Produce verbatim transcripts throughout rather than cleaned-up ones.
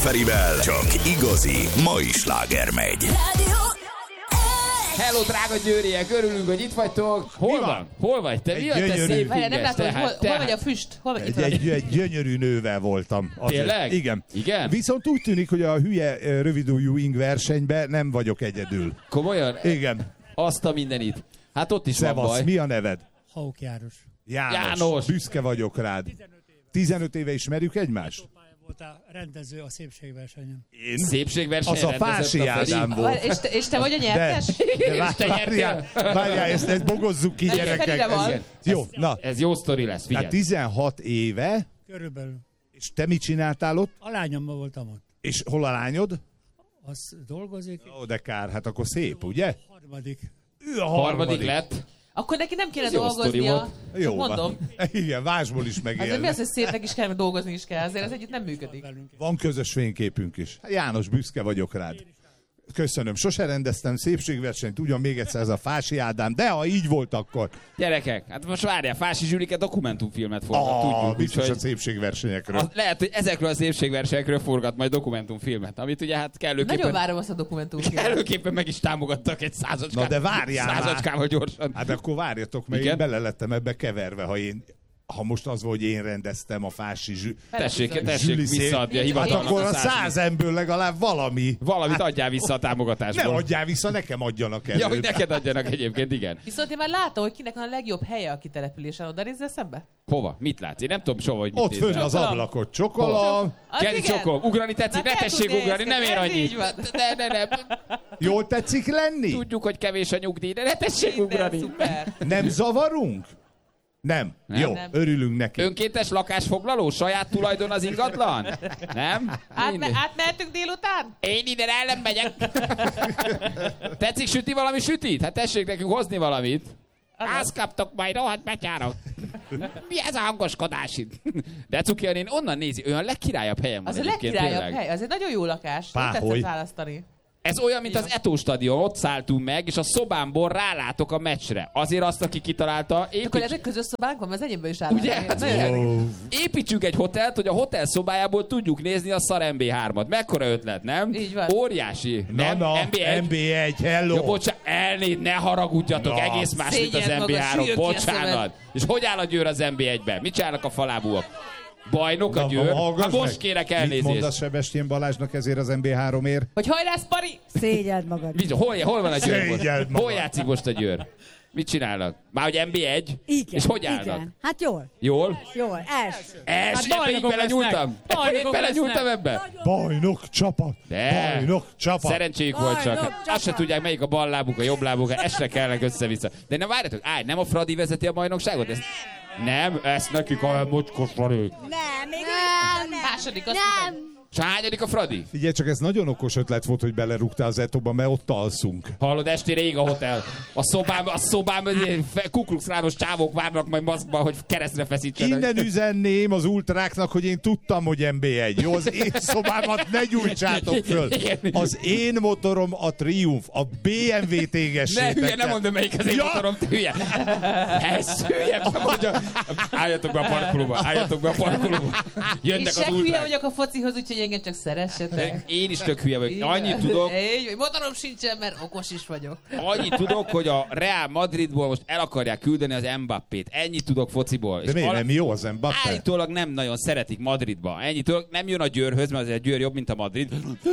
Ferivel csak igazi mai sláger megy. Hello, drága győriek, örülünk, hogy itt vagytok. Hol van? Hol vagy te? Mi a te szép Várjál, nem finges? látom, hogy hol, Tehát- hol vagy a füst? Hol vagy Egy, itt van? egy, egy gyönyörű nővel voltam. Azért. Tényleg? Igen. Igen? Viszont úgy tűnik, hogy a hülye ö, rövidújú ing versenyben nem vagyok egyedül. Komolyan? Igen. Azt a mindenit. Hát ott is van Szevasz, baj. mi a neved? Hauk János. János. János. Büszke vagyok rád. tizenöt éve ismerjük egymást? Voltál rendező a szépségversenyen. Én? Szépségverseny Az a Fási Ádám volt. És te, és te vagy a De, nyertes? de vár, várjál, várjál, ezt, ezt bogozzuk ki, Ez gyerekek. Ferire van. Ez- Jó, na, Ez jó sztori lesz, figyelj. tehát tizenhat éve, Körülbelül. és te mit csináltál ott? A lányommal voltam ott. És hol a lányod? Az dolgozik. Ó, de kár, hát akkor szép, ugye? Harmadik. Ő a Harmadik lett. Akkor neki nem kéne Ez jó sztori dolgoznia. volt. Csak Jó, mondom. van. Igen, vásból is Azért mi megélni. az, hogy szépnek is kell, meg dolgozni is kell? Azért ez együtt nem működik. Van közös fényképünk is. János, büszke vagyok rád. Köszönöm. Sose rendeztem szépségversenyt, ugyan még egyszer ez a Fási Ádám, de ha így volt, akkor Gyerekek, hát most várjál, Fási Zsülike dokumentumfilmet forgat, ah, tudjuk. biztos a Úgyhogy szépségversenyekről. az, lehet, hogy ezekről a szépségversenyekről forgat majd dokumentumfilmet, amit ugye hát Nagyon kellőképpen, várom azt a dokumentumfilmet. kellőképpen meg is támogattak egy százacskával. Na de várjál már. Százacskával gyorsan. Hát akkor várjatok, mert Igen? én bele lettem ebbe keverve, ha én ha most az volt, hogy én rendeztem a Fási zsű... Tessék, tessék zsűli szép- visszaadni a Hát hivatalnak akkor a száz- száz emberből legalább valami. Valamit adjál vissza a támogatásból. Ne adjál vissza, nekem adjanak előbb. Ja, hogy neked adjanak egyébként, igen. Viszont én már látom, hogy kinek van a legjobb helye a kitelepülésen. Oda nézzel szembe? Hova? Mit látsz? Én nem tudom soha, hogy mit Ott fönn nézel. az Csokolom. ablakot, csokolom. Az Kenny igen? csokolom. Ugrani tetszik? Na, Ne kell tessék tudni ugrani, nem ér helyezkedni, annyi. ez így van. Ne, ne, ne. Jól tetszik lenni? Tudjuk, hogy kevés a nyugdíj, de ne tessék Minden ugrani. szuper. Nem zavarunk? Nem. Nem. Jó, Nem. örülünk neki. Önkéntes lakásfoglaló? Saját tulajdon az ingatlan? Nem? Átme, Mindegy. átmehetünk délután? Én ide el nem megyek. Tetszik süti valami sütit? Hát tessék nekünk hozni valamit. Azt kaptok, majd rohadt betyárok. Mi ez a hangoskodás itt? De Cuki Anén onnan nézi, olyan legkirályabb helyen van Az a egyébként, legkirályabb tényleg. hely. Az egy nagyon jó lakás. Nem Páholy. tetszett választani. Ez olyan, mint az Eto stadion, ott szálltunk meg, és a szobámból rálátok a meccsre. Azért azt, aki kitalálta, Akkor építs... ezek közös szobánk van, az enyémben is áll. Ugye? Hát Nagyon- Ó, építsünk egy hotelt, hogy a hotel szobájából tudjuk nézni a szar em bé hármat. Mekkora ötlet, nem? Így van. Óriási. Na, nem? na, em bé egy. em bé egy, hello. Ja, bocsánat, elnéd, ne haragudjatok, Na. egész más, mint az Szégyeld em bé magad, három. süljön ki a Bocsánat. szemed. És hogy áll a Győr az em bé egyben? Mit csinálnak a falábúak? Bajnok a Na, Győr? hallgass Hát most meg. kérek Mit elnézést. mondasz Sebestyén Balázsnak ezért az em bé háromért? Hogy hajrász, Pari? Szégyeld magad. Mit, hol, hol van a Győr most? Szégyeld magad. Hol játszik most a Győr? Mit csinálnak? Már hogy em bé egy? Igen, És hogy állnak? igen. Hát jól, Jól? jól, első. Ez, Hát ebbe így bajnokok belenyúltam. lesznek. Bajnokok Ebbe belenyúltam lesznek. ebbe. Bajnok csapat! De. Bajnok csapat! Szerencséjük volt csak. Bajnok Azt csapat. se tudják, melyik a bal lábuk, a jobb lábuk, ezt se kellnek össze-vissza. De ne várjatok, állj, nem a Fradi vezeti a bajnokságot? Ezt... Nem, ezt nekik a mocskos Fradi. Nem, még nem. Második, azt Nem. mondom. És hányadik a Fradi? Figyelj csak, ez nagyon okos ötlet volt, hogy belerúgtál az Etóba, mert ott alszunk. Hallod, estére ég a hotel. A szobám, a szobám, kuklux csávók várnak majd maszkban, hogy keresztre feszítsenek. Innen üzenném az ultráknak, hogy én tudtam, hogy em bé egy. Jó, az én szobámat ne gyújtsátok föl. Igen. Az én motorom a Triumph, a bé em vé Ne tégessétek. hülye, nem mondom, melyik az én Ja! motorom, te hülye. Ez hülye, mondja. Álljatok be a parkolóba, álljatok be a parkolóba. Én Jönnek se az hülye ultrák. vagyok a focihoz, úgyhogy engem csak szeressetek. Én is tök hülye vagyok. Igen. Annyit tudok, Így, hogy motorom sincsen, mert okos is vagyok. annyit tudok, hogy a Real Madridból most el akarják küldeni az Mbappét. Ennyit tudok fociból. De És miért al- nem jó az Mbappé? Állítólag nem nagyon szeretik Madridba. Ennyit tudok, nem jön a Győrhöz, mert azért a Győr jobb, mint a Madrid.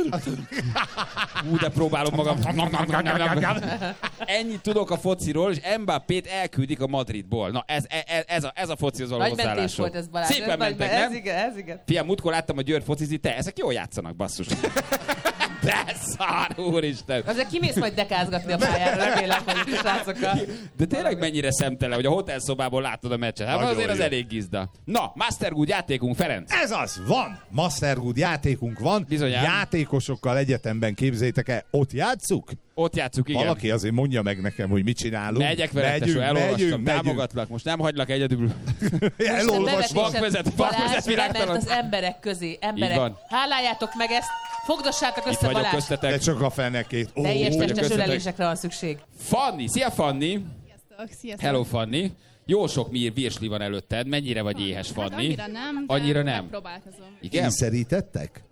Ú, de próbálom magam. Ennyit tudok a fociról, és Mbappét elküldik a Madridból. Na, ez, ez, ez, a, ez a focihoz való Nagy mentés hozzáállásom. volt ez, Balázs. Szépen Ez nagy- mentek, Ez nem? igen, ez igen. Fiam, múltkor láttam a Győr focizni, te, ezek jól játszanak, basszus. De szar, úristen. Azért kimész majd dekázgatni a pályára, remélem, hogy a srácokkal. De tényleg mennyire szemtelen, hogy a hotelszobából látod a meccset. Hát Nagyon azért az jó. elég gizda. Na, Mastergood játékunk, Ferenc. Ez az, van! Mastergood játékunk van. Bizonyám. Játékosokkal egyetemben képzeljétek el, ott játsszuk? Ott játsszuk, igen. Valaki azért mondja meg nekem, hogy mit csinálunk. Megyek veled, tesó, elolvastam, támogatlak, most nem hagylak egyedül. Elolvas. Vakvezet, vakvezet Balázs világtalan. bement az emberek közé. Így Emberek, van. háláljátok meg ezt, fogdossátok Itt össze vagyok Balázs. De köztetek. csak a fenekét. Ó, Teljes vagyok testes köztetek. ölelésekre van szükség. Fanni, szia Fanni. Sziasztok, sziasztok. Hello Fanni. Jó sok mir virsli van előtted, mennyire vagy éhes Hát Fanni? annyira nem, de Annyira nem. megpróbálkozom. Igen? kényszerítettek?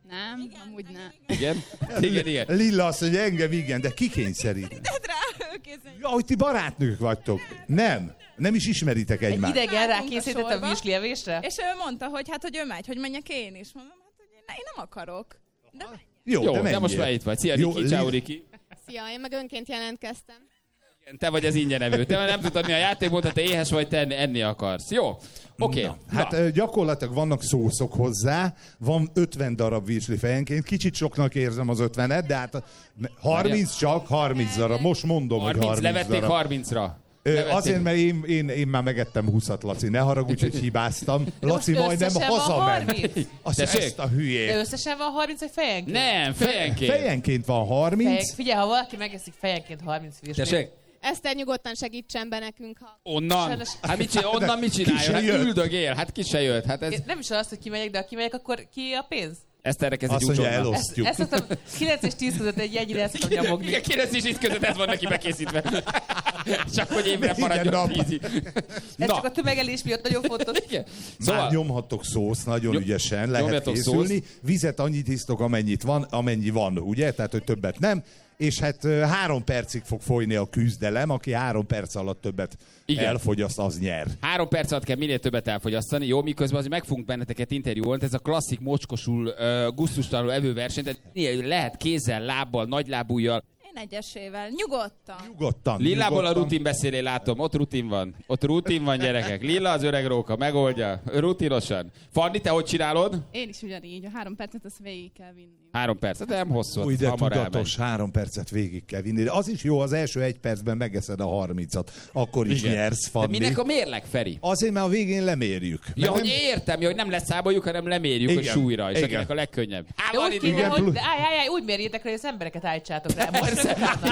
Nem, amúgy nem. Igen? Igen, igen. Lilla azt mondja, engem igen, de ki kényszerít? Tedd rá, ő kézzel. Ja, hogy ti barátnők vagytok. Nem. Nem is ismeritek Egy egymást. idegen rá Álltunk a készített a sorba. virsli evésre? És ő mondta, hogy hát, hogy ő megy, hogy menjek én is. Mondom, hát, hogy én, ne, én nem akarok. De menj. Jó, Jó, de, de most menjél. már itt vagy. Szia, Jó, Riki, Lilla- ciao, Riki. Szia, én meg önként jelentkeztem. Igen, te vagy az ingyenevő. Te nem tudod, mi a játékmód, ha te éhes vagy, te enni, enni akarsz. Jó? Oké. Na, hát ö, gyakorlatilag vannak szószok hozzá, van ötven darab virsli fejenként, kicsit soknak érzem az ötvenet, de hát harminc csak, harminc darab, most mondom, hogy harminc, harminc levették darab. harmincra. Ö, Levették. azért, mert én, én, én már megettem húszat, Laci, ne haragudj, hogy hibáztam. Laci most majdnem összesen van hazament. harminc? Azt Tessék? ezt a De hülyét. összesen van harminc, vagy fejenként? Nem, fejenként. Fejenként van Fejek. harminc. Figyelj, ha valaki megeszik fejenként harminc virslit. Tessék? Eszter, nyugodtan segítsen be nekünk, ha... Onnan? Sajnos- Hát mit csinál, onnan mit Ki csináljon? se Hát jött. üldögél, hát ki se jött. Hát ez, Én nem is az, hogy kimegyek, de ha kimegyek, akkor ki a pénz? ezt erre kezd egy Azt mondja, úcsonna. Ezt, elosztjuk. ezt szoktam kilenc és tíz között egy jegyre ezt szoktam nyomogni. Igen, kilenc és tíz között ez van neki bekészítve. Csak hogy évre Igen, maradjon nap. tízig. Ez Na, csak a tömegelés miatt nagyon fontos. igen. Szóval, Már Szóval, nyomhattok szószt, nagyon Nyom- ügyesen lehet nyomjatok készülni. Vizet annyit isztok, amennyit van, amennyi van, ugye? Tehát, hogy többet nem. És hát ö, három percig fog folyni a küzdelem, aki három perc alatt többet Igen. elfogyaszt, az nyer. három perc alatt kell minél többet elfogyasztani, jó? Miközben azért meg fogunk benneteket interjúolni, ez a klasszik mocskosul, uh, gusztustalanul evőverseny, tehát lehet kézzel, lábbal, nagylábújjal. Én egyesével, nyugodtan. Nyugodtan. Lillából a nyugodtan. rutin beszélé látom, ott rutin van. Ott rutin van, gyerekek. Lilla az öreg róka, megoldja. Rutinosan. Fanni, te hogy csinálod? Én is ugyanígy, a három percet azt végig kell vinni. Három perc, de nem hosszú. Új, de hamar tudatos, három percet végig kell vinni. De az is jó, az első egy percben megeszed a harmincat. Akkor is Igen. nyersz, De Fanni. minek a mérleg, Feri? Azért, mert a végén lemérjük. Ja, Mert hogy nem- értem, ja, hogy nem leszámoljuk, hanem lemerjük Igen, a súlyra, és igen. akinek a legkönnyebb. Á, De van úgy itt- kéne, igen, hogy plusz- de állj, állj, állj, úgy mérjétek rá, hogy az embereket állítsátok rá. Most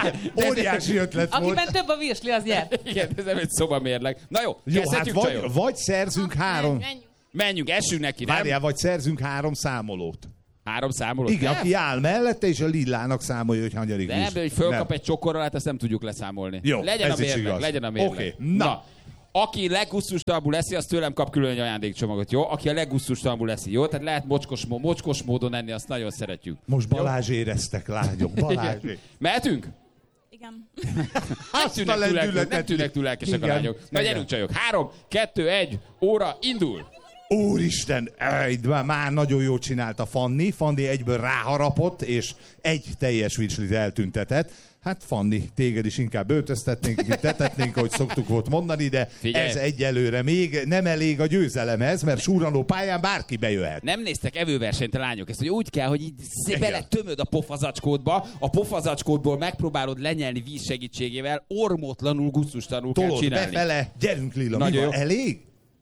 Óriási ötlet volt. akiben több a virsli, az nyer. Igen, ez nem egy szobamérleg. Na jó, Jó, hát kezdhetjük, vagy, csajok? vagy szerzünk három... Menjünk. Menjünk, essünk neki, nem? Várjál, vagy szerzünk három számolót. Három számolót? Igen, Nem? aki áll mellette, és a Lillának számolja, hogy hanyadik De nem, is. de hogy fölkap Nem. egy csokorral, hát ezt nem tudjuk leszámolni. Jó, legyen ez a is mérleg, igaz. legyen a mérleg. Oké, na. Aki leggusztustalanul leszi, az tőlem kap külön egy ajándékcsomagot, jó? Aki a leggusztustalanul leszi, jó? Tehát lehet mocskos, mo- mocskos módon enni, azt nagyon szeretjük. Most Balázs éreztek, lányok. Balázs. Mehetünk? Igen. Nem Azt tűnnek a túl, lendületet. lelkes, nem tűnnek túl lelkesek a Igen, lányok. Na igen. gyerünk, csajok. Három, kettő, egy, óra, indul! Úristen, ej, de már nagyon jól csinálta Fanni. Fanni egyből ráharapott, és egy teljes virslit eltüntetett. Hát Fanni, téged is inkább öltöztetnénk, mint tetetnénk, ahogy szoktuk volt mondani, de Figyelj. ez egyelőre még nem elég a győzelemhez, mert súranó pályán bárki bejöhet. Nem néztek evőversenyt a lányok, ezt hogy úgy kell, hogy így szép Igen. bele tömöd a pofazacskódba, a pofazacskódból megpróbálod lenyelni víz segítségével, ormótlanul, gusztustalanul kell Tolod csinálni. befele, gyerünk Lilla, Nagyon mi van, jó. elég?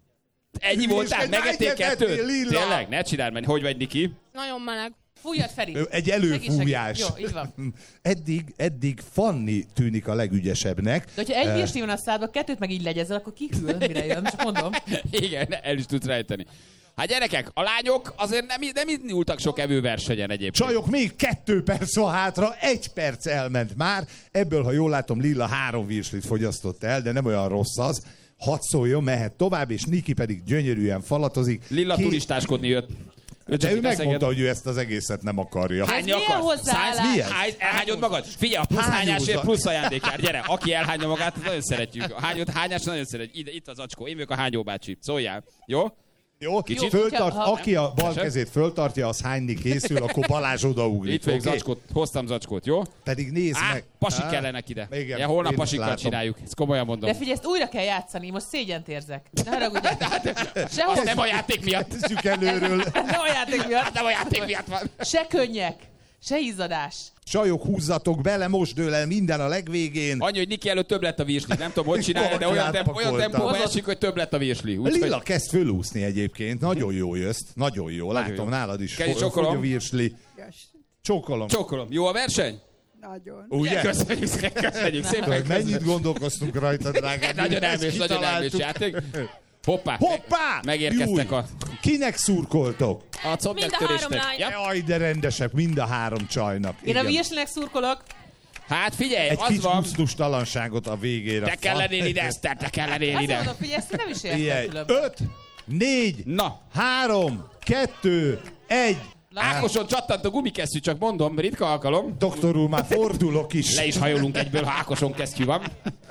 Ennyi voltál? Hülyeskedj, Megették egyet kettőt? ettél, Lilla! Tényleg? Ne csináld meg. Hogy vagy, Niki? Nagyon meleg. Fújjad, Feri. Egy Segíts, előfújás. segíts. Jó, így van. Eddig, eddig Fanni tűnik a legügyesebbnek. De hogyha egy Eh, virsli van a szádban, kettőt meg így legyezel, akkor kihűl, mire jön, csak mondom. Igen, el is tudsz rejteni. Hát gyerekek, a lányok azért nem, nem indultak sok evőversenyen egyébként. Csajok, még kettő perc van hátra, egy perc elment már. Ebből, ha jól látom, Lilla három virslit fogyasztott el, de nem olyan rossz az. Hadd szóljon, mehet tovább, és Niki pedig gyönyörűen falatozik. Lilla Két- turistáskodni jött. Ő De ő így megmondta, beszélget. hogy ő ezt az egészet nem akarja. Hány milyen akarsz? hozzáállás? Száz? Milyen? Hány, elhányod magad? Figyelj, a plusz Hányózat. hányásért plusz ajándékár. Gyere, aki elhányja magát, azt nagyon szeretjük. A hányod, hányás nagyon szeretjük. Ide, itt az acskó. Én vagyok a hányó bácsi. Szóljál. Jó? Jó? Kicsit? Föltart, Ha- aki a bal Tessék? kezét föltartja, az hányni készül, akkor Balázs odaugrik. Itt vagyok oké? zacskót. Hoztam zacskót, jó? Pedig nézd Á, meg. pasik Á, kellenek ide. igen, ja, holnap én is pasikkal látom. csináljuk. Ezt komolyan mondom. De figyelj, ezt újra kell játszani, most szégyent érzek. Ne haragudj. Se, Az nem a játék miatt. Kezdjük előről. nem a játék miatt. Nem a játék miatt van. Se könnyek, se izzadás. Csajok, húzzatok bele, most dől el minden a legvégén. Annyi, hogy Niki előtt több lett a virsli. Nem tudom, hogy csinálja, de olyan, temp- olyan Átpakoltam. tempóban esik, hogy több lett a virsli. Úgyhogy Lilla kezd fölúszni egyébként, nagyon jó jössz, nagyon jó. Látom, jó. nálad is Kezi, fo- csókolom. fogy a virsli. Csókolom. csókolom. Jó a verseny? Nagyon. Ugye? Köszönjük szépen, köszönjük szépen. Hogy mennyit gondolkoztunk rajta, drágám. Nagyon Ezt elmés, nagyon elmés kitaláltuk. játék. Hoppá! Hoppá! Megérkeztek Júj! a, Kinek szurkoltok? a Mind a combnektörésnek. három lány. Ja. Jaj, de rendesek, mind a három csajnak. Én a Igen. virslinek szurkolok. Hát figyelj, Egy az kis van, gusztustalanságot a végére. te kell lennél ide, Eszter, te kell lennél Azt ide. mondom, figyelj, ezt én nem is Ilyen. értem különben. Öt, négy, Na, három, kettő, egy. Ákoson csattant a gumikesztyű, csak mondom, ritka alkalom. Doktor úr, már fordulok is. Le is hajolunk egyből, ha Ákoson kesztyű van.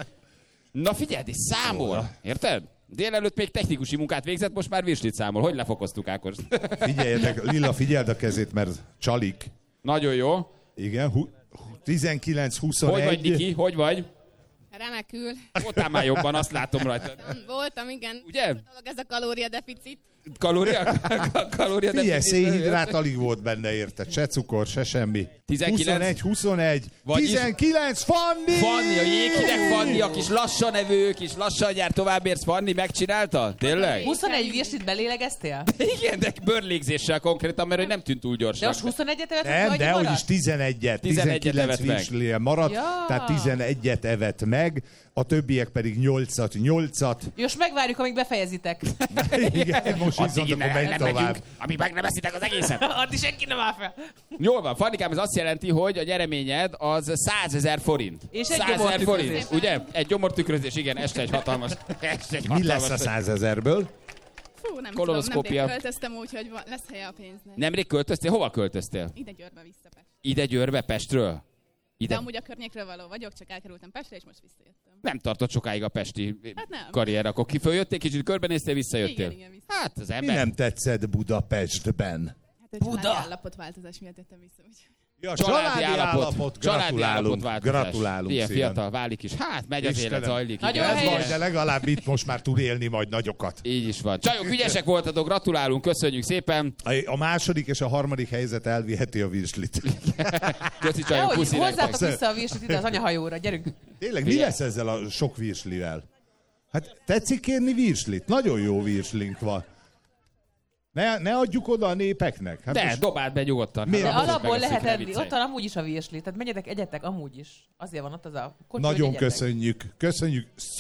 Na figyeld, és számol. Érted? Délelőtt még technikusi munkát végzett, most már virslit számol. Hogy lefokoztuk Ákos? Figyeljetek, Lilla, figyeld a kezét, mert csalik. Nagyon jó. Igen, hu- tizenkilenc huszonegy. Hogy vagy, Niki? Hogy vagy? Remekül. Voltál már jobban, azt látom rajta. Voltam, igen. Ugye? Dolog ez a kalóriadeficit. Kalória? Kalória Figyelj, szénhidrát alig volt benne, érted? Se cukor, se semmi. tizenkilenc huszonegy, huszonegy, Vagyis- tizenkilenc, Fanni! Fanni, a jéghideg Fanni, a kis lassan evő, kis lassan jár továbbérsz, Fanni megcsinálta? Tényleg? huszonegy virslit belélegeztél? Igen, de bőrlégzéssel konkrétan, mert hogy nem tűnt túl De gyorsan. most huszonegyet evett, Nem, vagy de hogy is maradt? tizenegyet, tizenegyet tizenkilenc evett meg. virslie maradt, Ja. tehát tizenegyet evett meg, a többiek pedig nyolcat, nyolcat. Most megvárjuk, amíg befejezitek. Igen, most Addig viszont akkor ne- megy nem tovább. megyünk, amíg meg nem eszitek az egészet. Addig senki nem áll fel. Jól van, Fannikám, ez azt jelenti, hogy a nyereményed az százezer forint. És egy százezer gyomortükrözés. forint, ugye? Egy gyomortükrözés, igen, este egy hatalmas. Este egy Mi lesz hatalmas- a százezerből? Fú, nem Kolonoszkópia. tudom, nemrég költöztem úgy, hogy va- lesz helye a pénznek. Nemrég költöztél? Hova költöztél? Ide Győrbe vissza Pest. Ide Győrbe, Pestről? De Ide amúgy a környékről való vagyok, csak elkerültem Pestre, és most visszajöttem. nem tartott sokáig a pesti Hát nem. karrier, akkor kiföljöttél, kicsit körbenéztél, visszajöttél. Igen, igen, vissza. Hát az Mi ember. nem tetszett Budapestben? Hát egy családi állapotváltozás miatt jöttem vissza, úgyhogy... Ja, Családi állapot, családi állapot gratulálunk, változás. gratulálunk Ilyen szépen. fiatal válik is. Hát megy az Istenem. élet, zajlik. Nagyon igen. Ez helyes. baj, de legalább itt most már tud élni majd nagyokat. Így is van. Csajok, ügyesek voltatok, gratulálunk, köszönjük szépen. A második és a harmadik helyzet elviheti a virslit. Köszi csajok, Jó, puszi nektek. hozzátok vissza a virslit ide az anyahajóra, gyerünk. Tényleg, mi lesz ezzel a sok virslivel? Hát tetszik kérni virslit? Nagyon jó virslink van. Ne, ne adjuk oda a népeknek. Hát De, most- dobáld be nyugodtan. Miért? De Hát, alapból megesszük, lehet ne enni, viccelj. ott van amúgy is a virslit, tehát menjetek, egyetek amúgy is. Azért van ott az a kocsi, hogy Nagyon egyetek. köszönjük. Köszönjük.